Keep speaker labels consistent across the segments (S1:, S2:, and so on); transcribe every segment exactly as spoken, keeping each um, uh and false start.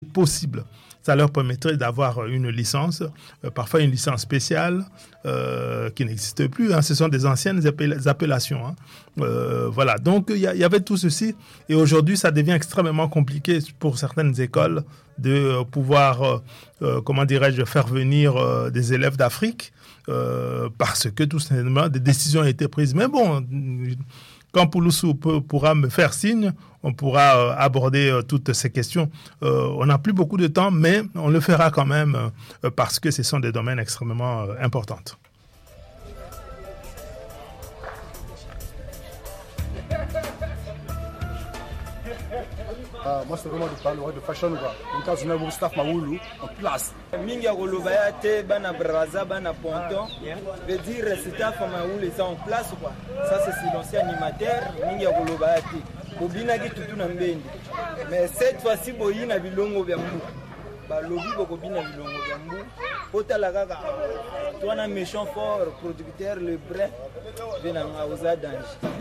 S1: possible. Ça leur permettrait d'avoir une licence, euh, parfois une licence spéciale euh, qui n'existe plus. Hein. Ce sont des anciennes appell- appellations. Hein. Euh, voilà. Donc, il y, y avait tout ceci. Et aujourd'hui, ça devient extrêmement compliqué pour certaines écoles de euh, pouvoir, euh, euh, comment dirais-je, faire venir euh, des élèves d'Afrique euh, parce que tout simplement, des décisions ont été prises. Mais bon, quand Pouloussou peut, pourra me faire signe, on pourra euh, aborder euh, toutes ces questions. Euh, on n'a plus beaucoup de temps, mais on le fera quand même euh, parce que ce sont des domaines extrêmement euh, importants.
S2: Ah, moi, c'est vraiment de parler de fashion. En cas où on staff Maoulou en place.
S3: Minga Golobayate, Bana Braza, Bana Ponton, veut dire staff Maoulou est en place. Quoi. Ça, c'est silencieux animateur. Minga Golobayate. Bobina qui tout le monde. Mais cette fois-ci, Boyina Bilongo Bambou. Balobi Bobina Bilongo Bambou. Otalagaga. Toi, un méchant fort, producteur, le brin, Venanga Oza Dange.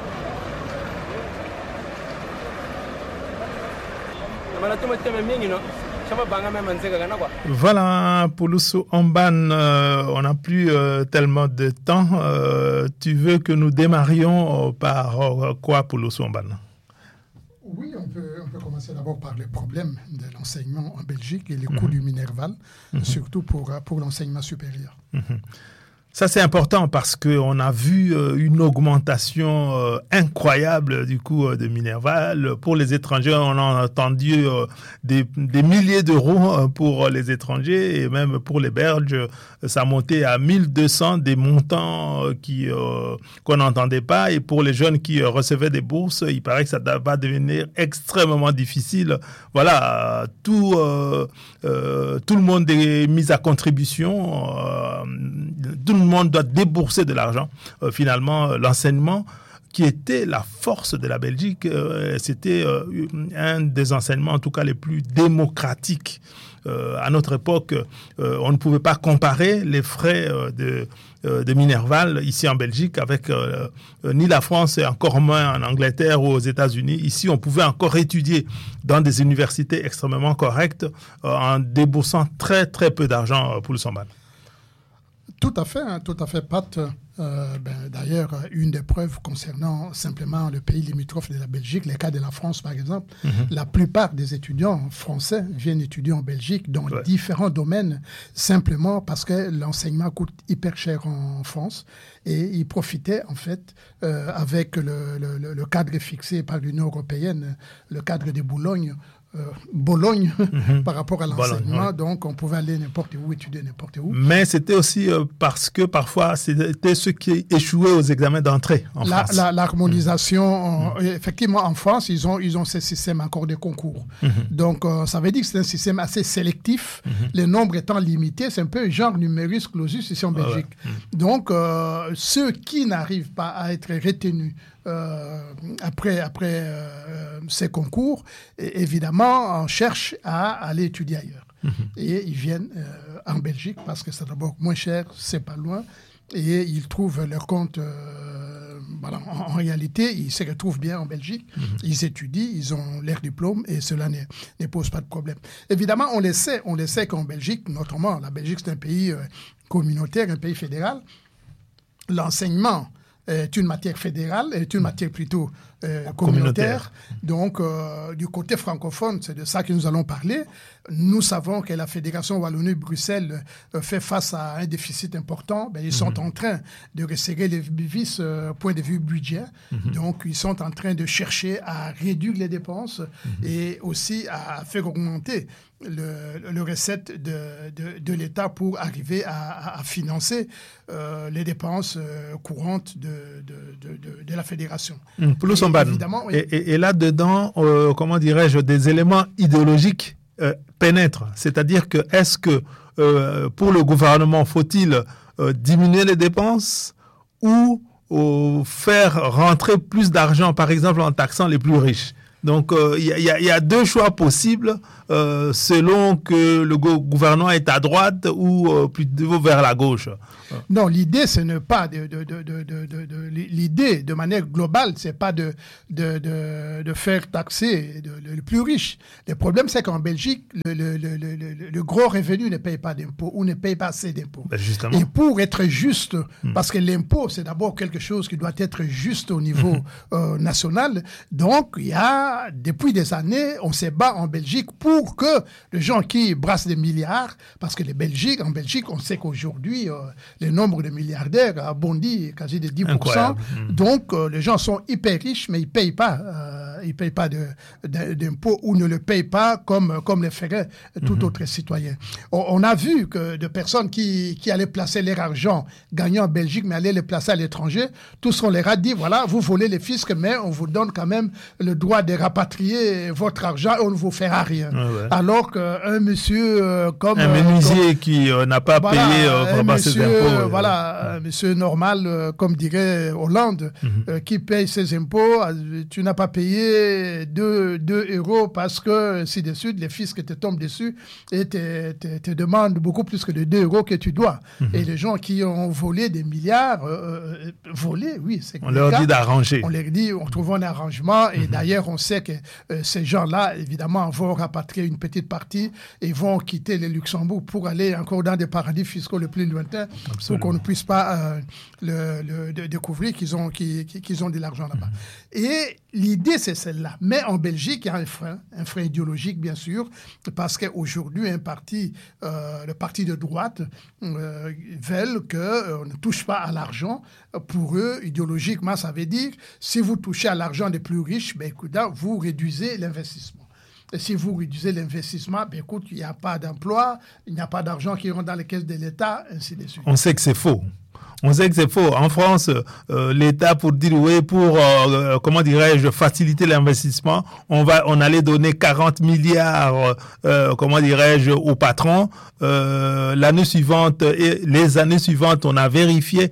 S1: Voilà, Pouloussou Ombane, euh, on n'a plus euh, tellement de temps. Euh, tu veux que nous démarrions euh, par euh, quoi, Pouloussou Ombane?
S4: Oui, on peut, on peut commencer d'abord par les problèmes de l'enseignement en Belgique et les coûts mmh. du Minerval, mmh. surtout pour, pour l'enseignement supérieur. Mmh.
S1: Ça, c'est important parce qu'on a vu euh, une augmentation euh, incroyable du coût euh, de Minerval. Pour les étrangers, on a entendu euh, des, des milliers d'euros euh, pour les étrangers et même pour les Belges, ça a monté à mille deux cents, des montants euh, qui, euh, qu'on n'entendait pas. Et pour les jeunes qui euh, recevaient des bourses, il paraît que ça va devenir extrêmement difficile. Voilà, tout, euh, euh, tout le monde est mis à contribution. Euh, tout le monde doit débourser de l'argent. Euh, finalement, euh, l'enseignement qui était la force de la Belgique, euh, c'était euh, un des enseignements, en tout cas, les plus démocratiques. Euh, à notre époque, euh, on ne pouvait pas comparer les frais euh, de, euh, de Minerval ici en Belgique avec euh, euh, ni la France et encore moins en Angleterre ou aux États-Unis. Ici, on pouvait encore étudier dans des universités extrêmement correctes euh, en déboursant très, très peu d'argent pour le Sambal.
S4: Tout à fait, hein, tout à fait, Pat. Euh, ben, d'ailleurs, une des preuves concernant simplement le pays limitrophe de la Belgique, les cas de la France par exemple, mm-hmm. la plupart des étudiants français viennent étudier en Belgique dans ouais. différents domaines, simplement parce que l'enseignement coûte hyper cher en France et ils profitaient en fait euh, avec le, le, le cadre fixé par l'Union européenne, le cadre de Bologne, Euh, Bologne mm-hmm. par rapport à l'enseignement, Bologne, ouais. donc on pouvait aller n'importe où, étudier n'importe où.
S1: Mais c'était aussi euh, parce que parfois c'était ceux qui échouaient aux examens d'entrée en
S4: la,
S1: France.
S4: La, l'harmonisation, mm-hmm. euh, effectivement en France, ils ont, ils ont ce système encore de concours. Mm-hmm. Donc euh, ça veut dire que c'est un système assez sélectif, mm-hmm. le nombre étant limité, c'est un peu genre numerus clausus ici en Belgique. Ah ouais. mm-hmm. Donc euh, ceux qui n'arrivent pas à être retenus Euh, après, après euh, ces concours, et évidemment, on cherche à aller étudier ailleurs. Mm-hmm. Et ils viennent euh, en Belgique parce que c'est d'abord moins cher, c'est pas loin, et ils trouvent leur compte. Euh, voilà, en, en réalité, ils se retrouvent bien en Belgique, mm-hmm. ils étudient, ils ont leur diplôme, et cela ne, ne pose pas de problème. Évidemment, on le sait, on le sait qu'en Belgique, notamment, la Belgique, c'est un pays euh, communautaire, un pays fédéral. L'enseignement est une matière fédérale, est une matière plutôt euh, communautaire. communautaire. Donc, euh, du côté francophone, c'est de ça que nous allons parler. Nous savons que la Fédération Wallonie-Bruxelles euh, fait face à un déficit important. Ben, ils mm-hmm. sont en train de resserrer les vis euh, point de vue budget. Mm-hmm. Donc, ils sont en train de chercher à réduire les dépenses mm-hmm. et aussi à faire augmenter le, le recette de, de, de l'État pour arriver à, à financer euh, les dépenses euh, courantes de, de, de, de, de la Fédération.
S1: Mmh, et, évidemment, oui. et, et, et là-dedans, euh, comment dirais-je, des éléments idéologiques euh, pénètrent. C'est-à-dire que est-ce que euh, pour le gouvernement, faut-il euh, diminuer les dépenses ou euh, faire rentrer plus d'argent, par exemple en taxant les plus riches? Donc, il euh, y, y, y a deux choix possibles euh, selon que le gouvernement est à droite ou euh, plutôt vers la gauche.
S4: Non, l'idée, ce n'est pas de, de, de, de, de, de, de l'idée de manière globale, c'est pas de, de, de, de faire taxer le plus riche. Le problème, c'est qu'en Belgique, le, le, le, le, le, le gros revenu ne paye pas d'impôts ou ne paye pas assez d'impôts.
S1: Ben justement.
S4: Et pour être juste,
S1: mmh.
S4: parce que l'impôt, c'est d'abord quelque chose qui doit être juste au niveau mmh. euh, national. Donc, il y a, depuis des années, on se bat en Belgique pour que les gens qui brassent des milliards, parce que les Belgiques, en Belgique, on sait qu'aujourd'hui, euh, le nombre de milliardaires a bondi quasi de dix pour cent. Mmh. Donc, euh, les gens sont hyper riches, mais ils ne payent pas, euh, ils payent pas de, de, d'impôts ou ne le payent pas comme, comme le ferait tout mmh. autre citoyen. On, on a vu que de personnes qui, qui allaient placer leur argent gagnant en Belgique, mais allaient le placer à l'étranger, tous on leur a dit, voilà, vous volez les fiscs, mais on vous donne quand même le droit de rapatrier votre argent et on ne vous fera rien.
S1: Ouais, ouais.
S4: Alors qu'un monsieur euh, comme...
S1: Un menuisier euh, qui euh, n'a pas
S4: voilà,
S1: payé euh, pour passer d'impôts.
S4: Euh, voilà, un monsieur normal, euh, comme dirait Hollande, mm-hmm. euh, qui paye ses impôts, euh, tu n'as pas payé deux euros parce que, ainsi de suite, les fiscs te tombent dessus et te, te, te demandent beaucoup plus que de deux euros que tu dois. Mm-hmm. Et les gens qui ont volé des milliards, euh, volé, oui, c'est
S1: on leur
S4: cas.
S1: dit d'arranger.
S4: On leur dit, on trouve un arrangement et mm-hmm. d'ailleurs, on sait que euh, ces gens-là, évidemment, vont rapatrier une petite partie et vont quitter le Luxembourg pour aller encore dans des paradis fiscaux les plus lointains. Absolument. Pour qu'on ne puisse pas euh, le, le, de, découvrir qu'ils ont, qu'ils, qu'ils ont de l'argent là-bas. Mmh. Et l'idée, c'est celle-là. Mais en Belgique, il y a un frein, un frein idéologique, bien sûr, parce qu'aujourd'hui, un parti, euh, le parti de droite, euh, veulent qu'on euh, ne touche pas à l'argent. Pour eux, idéologiquement, ça veut dire, si vous touchez à l'argent des plus riches, ben, écoute, vous réduisez l'investissement. Et si vous réduisez l'investissement, ben écoute, il n'y a pas d'emploi, il n'y a pas d'argent qui rentre dans les caisses de l'État, ainsi de suite.
S1: On sait que c'est faux. On sait que c'est faux. En France, euh, l'État, pour dire oui, pour, euh, comment dirais-je, faciliter l'investissement, on va, on allait donner quarante milliards, euh, comment dirais-je, aux patrons. Euh, l'année suivante et les années suivantes, on a vérifié.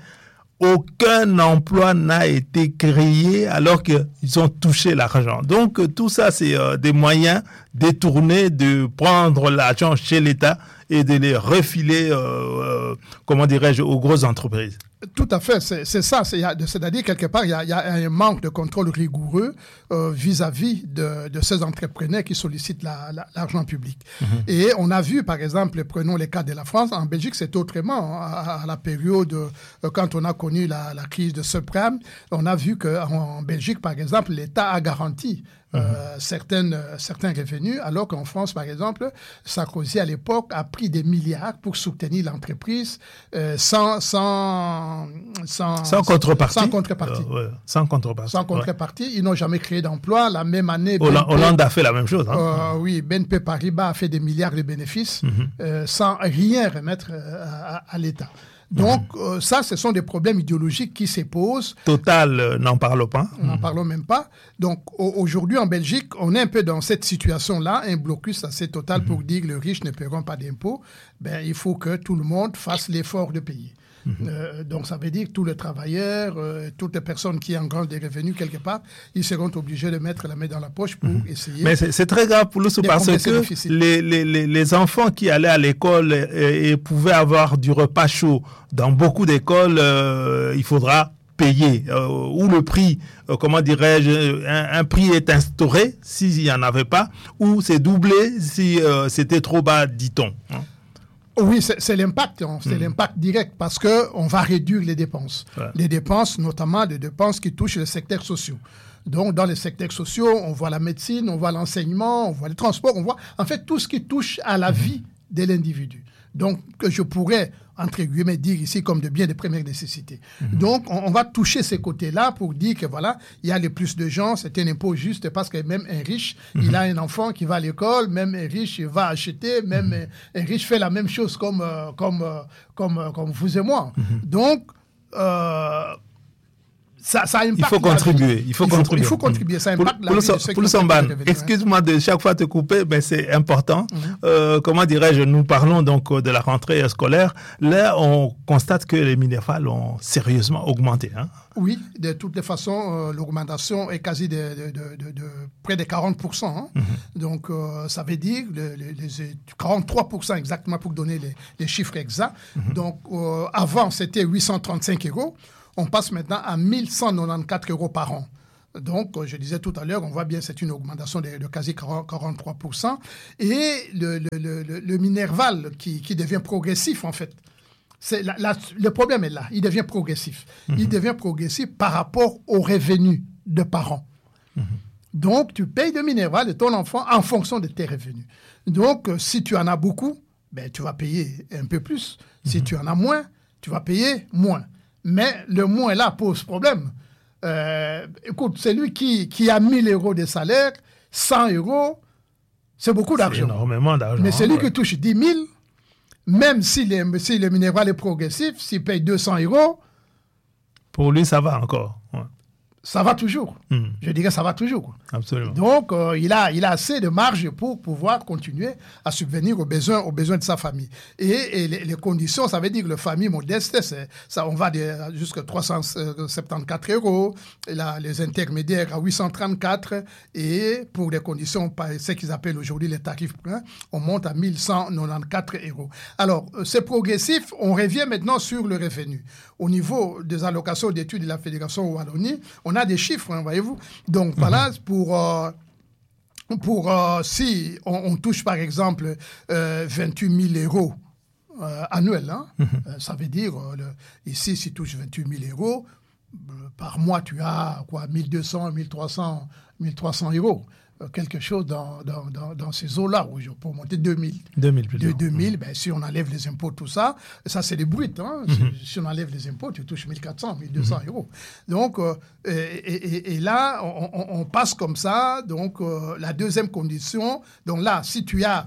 S1: Aucun emploi n'a été créé alors qu'ils ont touché l'argent. Donc, tout ça, c'est euh, des moyens détournés de prendre l'argent chez l'État et de les refiler, euh, euh, comment dirais-je, aux grosses entreprises.
S4: Tout à fait, c'est, c'est ça. C'est, c'est-à-dire, quelque part, il y a, il y a un manque de contrôle rigoureux euh, vis-à-vis de, de ces entrepreneurs qui sollicitent la, la, l'argent public. Mm-hmm. Et on a vu, par exemple, prenons les cas de la France, en Belgique, c'est autrement. À, à la période, euh, quand on a connu la, la crise de subprime, on a vu qu'en Belgique, par exemple, l'État a garanti Euh, mmh. certaines, certains revenus, alors qu'en France, par exemple, Sarkozy, à l'époque, a pris des milliards pour soutenir l'entreprise euh, sans, sans, sans,
S1: sans contrepartie.
S4: Sans contrepartie.
S1: Euh, ouais. Sans contrepartie.
S4: Sans contrepartie. Ouais. Ils n'ont jamais créé d'emploi. La même année...
S1: Hollande, B N P, Hollande a fait la même chose. Hein.
S4: Euh, oui, B N P Paribas a fait des milliards de bénéfices mmh. euh, sans rien remettre euh, à, à l'État. Donc, mmh. euh, ça, ce sont des problèmes idéologiques qui se posent.
S1: Total, euh, n'en parlons pas.
S4: N'en mmh. parlons même pas. Donc, au- aujourd'hui, en Belgique, on est un peu dans cette situation-là, un blocus assez total mmh. pour dire que les riches ne paieront pas d'impôts. Ben, il faut que tout le monde fasse l'effort de payer. Mmh. Euh, donc, ça veut dire que tous les travailleurs, euh, toutes les personnes qui engrangent des revenus quelque part, ils seront obligés de mettre la main dans la poche pour mmh. essayer.
S1: Mais c'est, c'est très grave pour nous parce que les, les, les enfants qui allaient à l'école et, et pouvaient avoir du repas chaud dans beaucoup d'écoles, euh, il faudra payer. Euh, ou le prix, euh, comment dirais-je, un, un prix est instauré s'il n'y en avait pas, ou c'est doublé si euh, c'était trop bas, dit-on. Hein.
S4: Oui, c'est, c'est l'impact, hein. c'est mmh. l'impact direct parce qu'on va réduire les dépenses. Ouais. Les dépenses, notamment des dépenses qui touchent les secteurs sociaux. Donc, dans les secteurs sociaux, on voit la médecine, on voit l'enseignement, on voit les transports, on voit en fait tout ce qui touche à la mmh. vie de l'individu. Donc, que je pourrais, entre guillemets, dire ici comme de biens de première nécessité. Mmh. Donc, on, on va toucher ces côtés-là pour dire que, voilà, il y a le plus de gens, c'est un impôt juste parce que même un riche, mmh. il a un enfant qui va à l'école, même un riche, il va acheter, même mmh. un, un riche fait la même chose comme, euh, comme, euh, comme, euh, comme vous et moi. Mmh. Donc, euh, Ça, ça impacte
S1: il faut contribuer. Il faut,
S4: il faut
S1: contribuer.
S4: Il faut contribuer. Ça impacte
S1: pour,
S4: la vie de ceux qui ont
S1: Samban,
S4: revenus,
S1: excuse-moi de chaque fois te couper, mais c'est important. Mm-hmm. Euh, comment dirais-je, nous parlons donc de la rentrée scolaire. Là, on constate que les Minerval ont sérieusement augmenté. Hein?
S4: Oui, de toutes les façons, euh, l'augmentation est quasi de, de, de, de, de près de quarante pour cent. Hein. Mm-hmm. Donc, euh, ça veut dire le, les, les quarante-trois pour cent exactement pour donner les, les chiffres exacts. Mm-hmm. Donc, euh, avant, c'était huit cent trente-cinq euros. On passe maintenant à mille cent quatre-vingt-quatorze euros par an. Donc, je disais tout à l'heure, on voit bien c'est une augmentation de, de quasi quarante-trois pour cent. Et le, le, le, le Minerval qui, qui devient progressif, en fait. C'est la, la, le problème est là, il devient progressif. Mmh. Il devient progressif par rapport aux revenus de parents. Mmh. Donc, tu payes de Minerval de ton enfant en fonction de tes revenus. Donc, si tu en as beaucoup, ben, tu vas payer un peu plus. Mmh. Si tu en as moins, tu vas payer moins. Mais le moins là pose problème. Euh, écoute, celui qui, qui a mille euros de salaire, cent euros, c'est beaucoup d'argent.
S1: C'est énormément d'argent.
S4: Mais celui
S1: ouais.
S4: qui touche dix mille, même si, les, si le Minerval est progressif, s'il paye deux cents euros...
S1: Pour lui, ça va encore. Ouais.
S4: Ça va toujours. Mmh. Je dirais ça va toujours.
S1: Absolument.
S4: Donc, euh, il, a, il a assez de marge pour pouvoir continuer à subvenir aux besoins, aux besoins de sa famille. Et, et les, les conditions, ça veut dire que la famille modeste, c'est, ça, on va jusqu'à trois cent soixante-quatorze euros, et là, les intermédiaires à huit cent trente-quatre, et pour les conditions, ce qu'ils appellent aujourd'hui les tarifs pleins, on monte à mille cent quatre-vingt-quatorze euros. Alors, c'est progressif, on revient maintenant sur le revenu. Au niveau des allocations d'études de la Fédération Wallonie, on a des chiffres, hein, voyez-vous. Donc, voilà, mm-hmm. pour, euh, pour euh, si on, on touche, par exemple, euh, vingt-huit mille euros euh, annuels, hein, mm-hmm. euh, ça veut dire, euh, le, ici, si tu touches vingt-huit mille euros, euh, par mois, tu as quoi, mille deux cents, mille trois cents, mille trois cents euros. Quelque chose dans, dans, dans, dans ces eaux-là, pour monter deux mille.
S1: deux mille plus
S4: deux mille, ben, si on enlève les impôts, tout ça, ça c'est des bruits. Hein. Mm-hmm. Si, si on enlève les impôts, tu touches mille quatre cents, mille deux cents mm-hmm. euros. Donc, euh, et, et, et là, on, on, on passe comme ça. Donc, euh, la deuxième condition, donc là, si tu as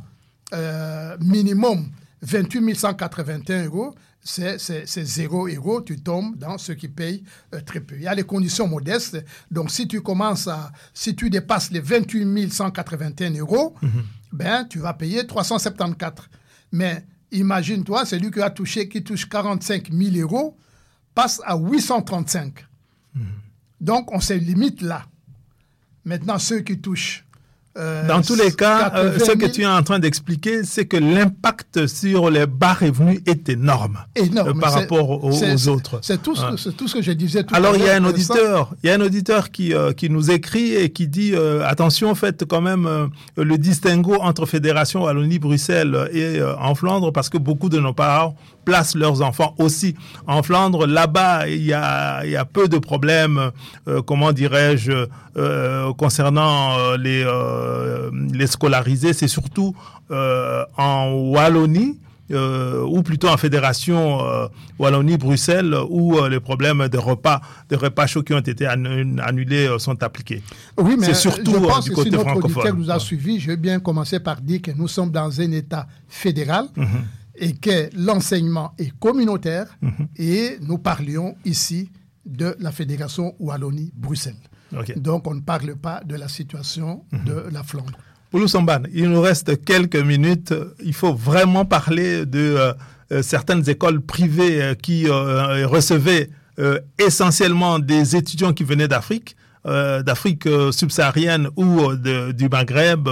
S4: euh, minimum vingt-huit mille cent quatre-vingt-un euros, c'est, c'est, c'est zéro euro, tu tombes dans ceux qui payent euh, très peu. Il y a les conditions modestes. Donc, si tu commences à, si tu dépasses les vingt-huit mille cent quatre-vingt-un euros, mm-hmm. ben, tu vas payer trois cent soixante-quatorze. Mais imagine-toi, celui qui a touché, qui touche quarante-cinq mille euros, passe à huit cent trente-cinq. Mm-hmm. Donc, on se limite là. Maintenant, ceux qui touchent Euh,
S1: Dans tous les cas, euh, ce que tu es en train d'expliquer, c'est que l'impact sur les bas revenus est énorme,
S4: énorme
S1: euh, par
S4: c'est,
S1: rapport aux,
S4: c'est,
S1: aux autres.
S4: C'est tout, ce, ouais. c'est tout ce que je disais tout
S1: Alors,
S4: à l'heure.
S1: Alors, il y a un auditeur, il y a un auditeur qui, euh, qui nous écrit et qui dit euh, attention, faites quand même euh, le distinguo entre Fédération Wallonie-Bruxelles et euh, en Flandre, parce que beaucoup de nos parents placent leurs enfants aussi en Flandre. Là-bas, il y a, il y a peu de problèmes, euh, comment dirais-je, euh, concernant euh, les, euh, les scolarisés. C'est surtout euh, en Wallonie, euh, ou plutôt en Fédération euh, Wallonie-Bruxelles, où euh, les problèmes de repas, de repas chauds qui ont été annulés euh, sont appliqués.
S4: Oui, mais
S1: c'est surtout
S4: je pense
S1: euh, du
S4: que
S1: côté
S4: si notre
S1: francophone.
S4: auditeur nous a
S1: ouais.
S4: suivis, je vais bien commencer par dire que nous sommes dans un État fédéral. Mm-hmm. Et que l'enseignement est communautaire, mm-hmm. et nous parlions ici de la Fédération Wallonie-Bruxelles. Okay. Donc, on ne parle pas de la situation mm-hmm. de la Flandre.
S1: Oulou Samban, il nous reste quelques minutes. Il faut vraiment parler de euh, certaines écoles privées euh, qui euh, recevaient euh, essentiellement des étudiants qui venaient d'Afrique, euh, d'Afrique euh, subsaharienne ou euh, de, du Maghreb.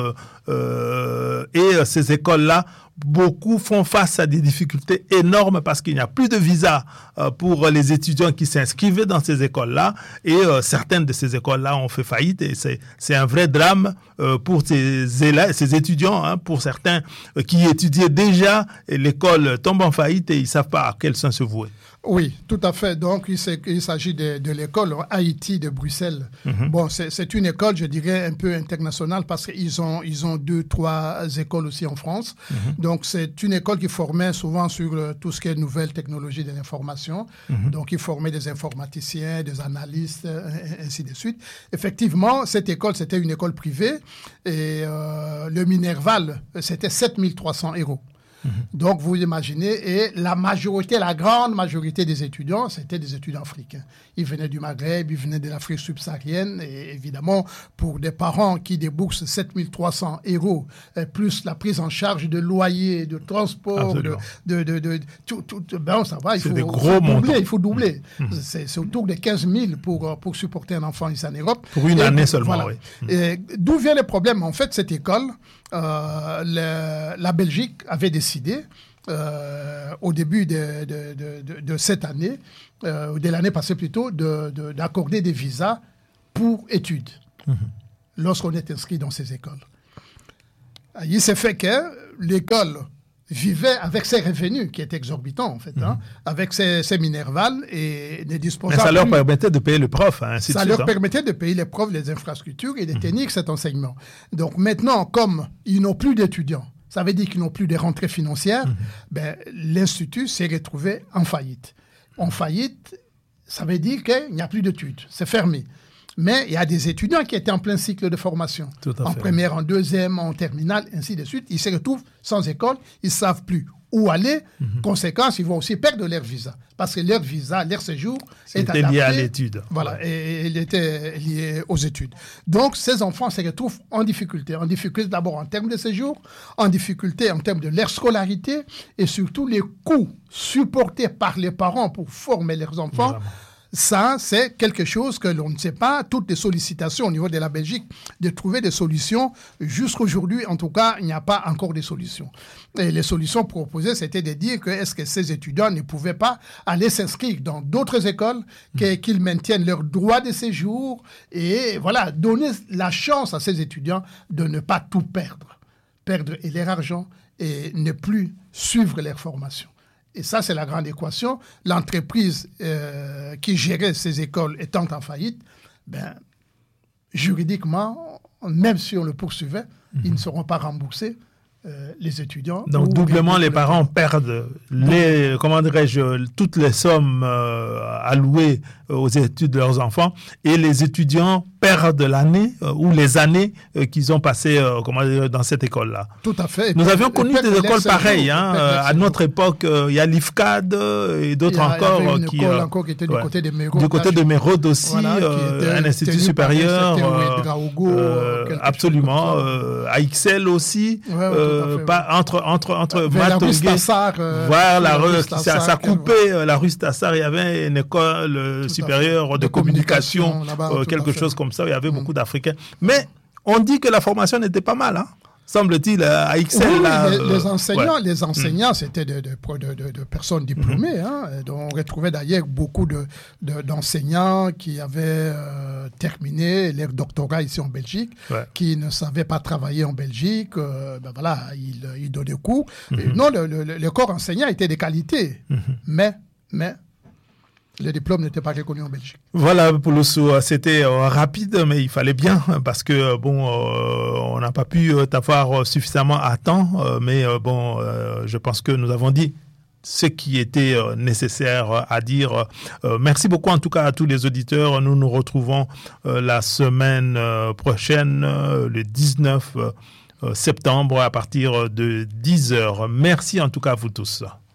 S1: Euh, et ces écoles-là, beaucoup font face à des difficultés énormes parce qu'il n'y a plus de visa euh, pour les étudiants qui s'inscrivaient dans ces écoles-là, et euh, certaines de ces écoles-là ont fait faillite, et c'est, c'est un vrai drame euh, pour ces, élèves, ces étudiants, hein, pour certains euh, qui étudiaient déjà, et l'école tombe en faillite et ils ne savent pas à quel sens se vouer.
S4: Oui, tout à fait. Donc, il, il s'agit de, de l'école Haïti de Bruxelles. Mm-hmm. Bon, c'est, c'est une école, je dirais, un peu internationale parce qu'ils ont, ils ont deux, trois écoles aussi en France. Mm-hmm. Donc, c'est une école qui formait souvent sur le, tout ce qui est nouvelles technologies de l'information. Mm-hmm. Donc, ils formaient des informaticiens, des analystes, et ainsi de suite. Effectivement, cette école, c'était une école privée et euh, le Minerval, c'était sept mille trois cents euros. Mm-hmm. Donc, vous imaginez, et la majorité, la grande majorité des étudiants, c'était des étudiants africains. Ils venaient du Maghreb, ils venaient de l'Afrique subsaharienne, et évidemment, pour des parents qui déboursent sept mille trois cents euros, plus la prise en charge de loyer, de transport, de, de, de, de tout, tout, ben, ça va, il faut,
S1: des gros
S4: faut doubler,
S1: montants.
S4: il faut doubler. Mm-hmm. C'est, c'est autour de quinze mille pour, pour supporter un enfant ici en Europe.
S1: Pour une
S4: et,
S1: année seulement,
S4: voilà.
S1: oui.
S4: Et d'où vient le problème? En fait, cette école, euh, le, la Belgique avait décidé, euh, au début de, de, de, de, de cette année, euh, de l'année passée plutôt, de, de, d'accorder des visas pour études, mm-hmm. lorsqu'on est inscrit dans ces écoles. Il s'est fait que l'école vivait avec ses revenus, qui étaient exorbitants, en fait, mm-hmm. hein, avec ses, ses minervales, et ne disposant
S1: Mais ça leur
S4: plus,
S1: permettait de payer le prof, hein, ainsi de
S4: ça
S1: suite,
S4: leur
S1: hein.
S4: permettait de payer les profs, les infrastructures et de tenir mm-hmm. cet enseignement. Donc maintenant, comme ils n'ont plus d'étudiants, ça veut dire qu'ils n'ont plus de rentrées financières, mm-hmm. ben, l'Institut s'est retrouvé en faillite. En faillite, ça veut dire qu'il n'y a plus d'études, c'est fermé. Mais il y a des étudiants qui étaient en plein cycle de formation, en fait. Première, en deuxième, en terminale, ainsi de suite. Ils se retrouvent sans école, ils ne savent plus où aller. Mm-hmm. Conséquence, ils vont aussi perdre leur visa, parce que leur visa, leur séjour est adapté.
S1: lié à l'étude.
S4: Voilà, ouais. et il était lié aux études. Donc, ces enfants se retrouvent en difficulté. En difficulté d'abord en termes de séjour, en difficulté en termes de leur scolarité, et surtout les coûts supportés par les parents pour former leurs enfants. Vraiment. Ça, c'est quelque chose que l'on ne sait pas. Toutes les sollicitations au niveau de la Belgique de trouver des solutions. Jusqu'aujourd'hui, en tout cas, il n'y a pas encore de solutions. Et les solutions proposées, c'était de dire que est-ce que ces étudiants ne pouvaient pas aller s'inscrire dans d'autres écoles, mmh. qu'ils maintiennent leur droit de séjour et voilà, donner la chance à ces étudiants de ne pas tout perdre. Perdre et leur argent et ne plus suivre leur formation. Et ça, c'est la grande équation. L'entreprise euh, qui gérait ces écoles étant en faillite, ben, juridiquement, même si on le poursuivait, mmh. ils ne seront pas remboursés, euh, les étudiants.
S1: Donc, doublement, les parents perdent les, comment dirais-je, toutes les sommes euh, allouées aux études de leurs enfants, et les étudiants perdent l'année euh, ou les années euh, qu'ils ont passées euh, comment dire, dans cette école-là.
S4: Tout à fait. Et
S1: Nous avions connu des écoles pareilles.
S4: Jours,
S1: hein, euh, à notre époque, il euh, y a l'I F C A D et d'autres
S4: il y a,
S1: encore.
S4: Il y avait une
S1: qui,
S4: école
S1: euh,
S4: encore qui était du
S1: ouais,
S4: côté de Mérode.
S1: Du côté de Mérode aussi,
S4: voilà,
S1: euh,
S4: était,
S1: un institut supérieur.
S4: Euh, Draogo,
S1: euh, absolument. Euh, à Ixelles aussi. Ouais, ouais, euh, fait, pas, ouais. Entre, entre, entre
S4: Matongué.
S1: Euh, voilà, la rue, ça, ça coupait ouais. la rue Stassar. Il y avait une école euh, supérieure de, de communication, communication euh, quelque chose comme ça. Il y avait mmh. beaucoup d'Africains. Mais on dit que la formation n'était pas mal, hein, semble-t-il, à Ixelles.
S4: Oui,
S1: là,
S4: les, les
S1: euh,
S4: enseignants,
S1: ouais.
S4: les enseignants mmh. c'était de, de, de, de, de personnes diplômées. Mmh. Hein, on retrouvait d'ailleurs beaucoup de, de, d'enseignants qui avaient euh, terminé leur doctorat ici en Belgique, ouais. qui ne savaient pas travailler en Belgique. Euh, ben voilà, ils, ils donnaient cours. Mmh. Et non, le, le, le corps enseignant était de qualité, mmh. mais, mais le diplôme n'était pas reconnu en Belgique.
S1: Voilà, Pouloussou, c'était euh, rapide, mais il fallait bien, parce que, bon, euh, on n'a pas pu euh, t'avoir suffisamment à temps, euh, mais euh, bon, euh, je pense que nous avons dit ce qui était euh, nécessaire à dire. Euh, merci beaucoup, en tout cas, à tous les auditeurs. Nous nous retrouvons euh, la semaine euh, prochaine, euh, le dix-neuf septembre, à partir de dix heures. Merci, en tout cas, à vous tous.